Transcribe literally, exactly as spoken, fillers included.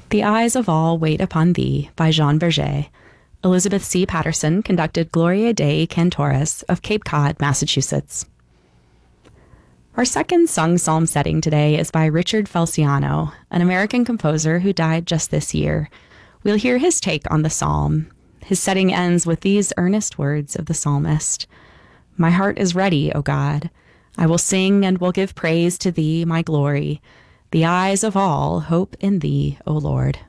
The Eyes of All Wait Upon Thee by Jean Berger. Elizabeth C. Patterson conducted Gloria Dei Cantores of Cape Cod, Massachusetts. Our second sung psalm setting today is by Richard Felciano, an American composer who died just this year. We'll hear his take on the psalm. His setting ends with these earnest words of the psalmist. My heart is ready, O God. I will sing and will give praise to Thee, my glory. The eyes of all hope in Thee, O Lord.